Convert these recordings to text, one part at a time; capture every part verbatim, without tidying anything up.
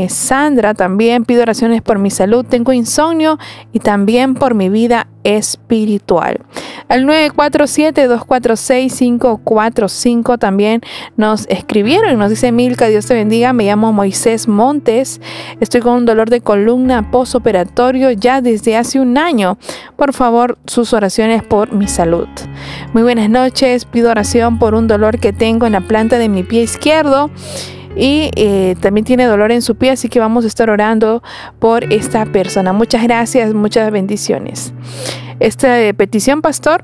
eh, Sandra también pido oraciones por mi salud. Tengo insomnio y también por mi vida espiritual. Al nueve cuatro siete, dos cuatro seis, cinco cuatro cinco también nos escribieron y nos dice: Milka, Dios te bendiga, me llamo Moisés Montes, estoy con un dolor de columna postoperatorio ya desde hace un año. Por favor, sus oraciones por mi salud. Muy buenas noches, pido oración por un dolor que tengo en la planta de mi pie izquierdo y eh, también tiene dolor en su pie, así que vamos a estar orando por esta persona. Muchas gracias, muchas bendiciones. Esta eh, petición, pastor,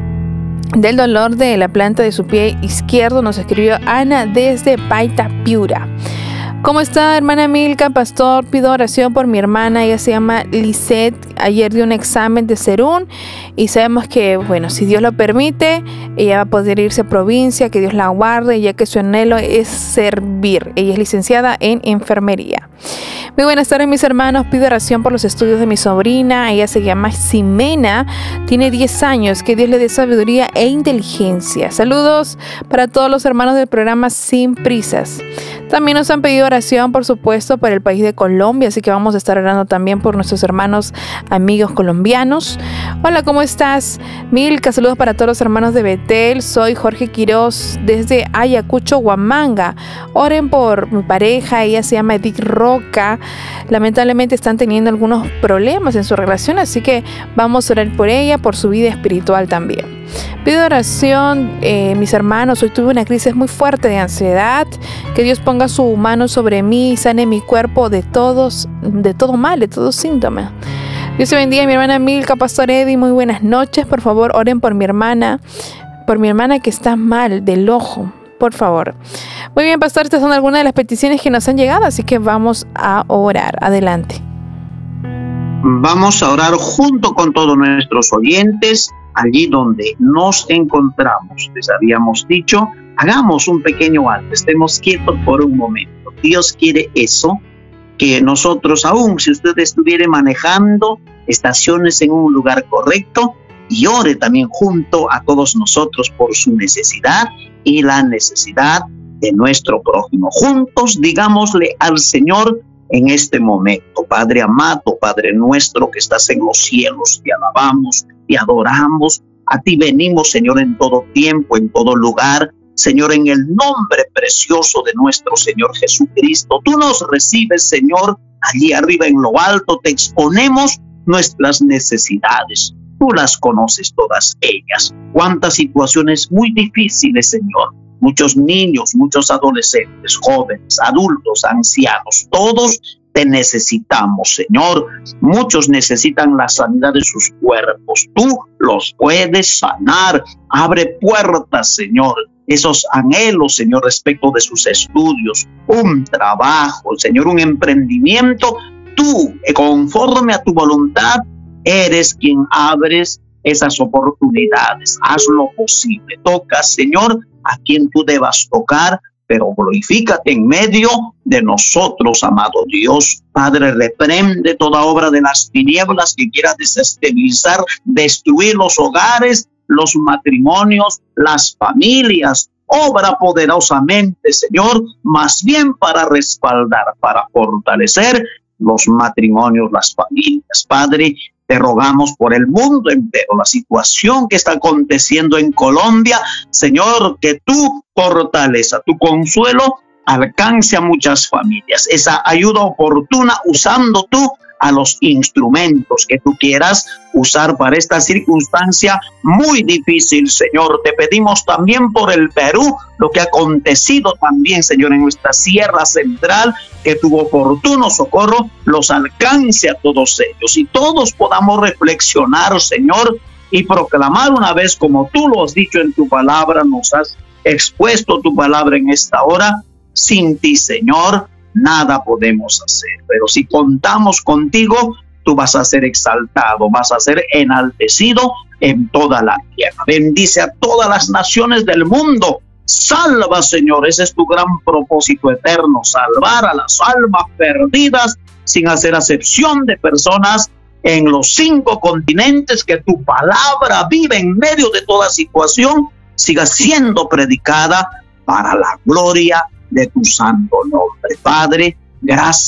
del dolor de la planta de su pie izquierdo nos escribió Ana desde Paita, Piura. ¿Cómo está, hermana Milka? Pastor, pido oración por mi hermana. Ella se llama Lisette. Ayer dio un examen de Serún y sabemos que, bueno, si Dios lo permite, ella va a poder irse a provincia, que Dios la guarde, ya que su anhelo es servir. Ella es licenciada en enfermería. Muy buenas tardes, mis hermanos. Pido oración por los estudios de mi sobrina. Ella se llama Ximena, tiene diez años. Que Dios le dé sabiduría e inteligencia. Saludos para todos los hermanos del programa Sin Prisas. También nos han pedido oración, por supuesto, para el país de Colombia, así que vamos a estar orando también por nuestros hermanos amigos colombianos. Hola, ¿cómo estás, Milka? Saludos para todos los hermanos de Betel. Soy Jorge Quiroz desde Ayacucho, Huamanga. Oren por mi pareja, ella se llama Edith Roca. Lamentablemente están teniendo algunos problemas en su relación, así que vamos a orar por ella, por su vida espiritual también. Pido oración, eh, mis hermanos. Hoy tuve una crisis muy fuerte de ansiedad. Que Dios ponga su mano sobre mí y sane mi cuerpo de todos, de todo mal, de todo síntoma. Dios te bendiga, mi hermana Milka, Pastor Eddie. Muy buenas noches. Por favor, oren por mi hermana, por mi hermana que está mal del ojo, por favor. Muy bien, pastor, estas son algunas de las peticiones que nos han llegado, así que vamos a orar. Adelante. Vamos a orar junto con todos nuestros oyentes. Allí donde nos encontramos, les habíamos dicho, hagamos un pequeño alto, estemos quietos por un momento. Dios quiere eso, que nosotros, aún si usted estuviera manejando, estaciones en un lugar correcto y ore también junto a todos nosotros por su necesidad y la necesidad de nuestro prójimo. Juntos digámosle al Señor en este momento: Padre amado, Padre nuestro que estás en los cielos, te alabamos, te adoramos, a ti venimos, Señor, en todo tiempo, en todo lugar, Señor, en el nombre precioso de nuestro Señor Jesucristo. Tú nos recibes, Señor, allí arriba en lo alto, te exponemos nuestras necesidades. Tú las conoces todas ellas. Cuántas situaciones muy difíciles, Señor. Muchos niños, muchos adolescentes, jóvenes, adultos, ancianos, todos te necesitamos, Señor. Muchos necesitan la sanidad de sus cuerpos. Tú los puedes sanar. Abre puertas, Señor. Esos anhelos, Señor, respecto de sus estudios, un trabajo, Señor, un emprendimiento. Tú, conforme a tu voluntad, eres quien abres esas oportunidades. Haz lo posible. Toca, Señor, a quien tú debas tocar, pero glorifícate en medio de nosotros, amado Dios. Padre, reprende toda obra de las tinieblas que quiera desestabilizar, destruir los hogares, los matrimonios, las familias. Obra poderosamente, Señor, más bien para respaldar, para fortalecer los matrimonios, las familias. Padre, te rogamos por el mundo entero, la situación que está aconteciendo en Colombia, Señor, que tu fortaleza, tu consuelo alcance a muchas familias, esa ayuda oportuna usando tú a los instrumentos que tú quieras usar para esta circunstancia muy difícil, Señor. Te pedimos también por el Perú, lo que ha acontecido también, Señor, en nuestra Sierra Central, que tu oportuno socorro los alcance a todos ellos y todos podamos reflexionar, Señor, y proclamar una vez, como tú lo has dicho en tu palabra, nos has expuesto tu palabra en esta hora: sin ti, Señor, nada podemos hacer, pero si contamos contigo, tú vas a ser exaltado, vas a ser enaltecido en toda la tierra. Bendice a todas las naciones del mundo. Salva, Señor, ese es tu gran propósito eterno, salvar a las almas perdidas, sin hacer acepción de personas en los cinco continentes. Que tu palabra vive en medio de toda situación, siga siendo predicada para la gloria de tu santo nombre. Padre, gracias.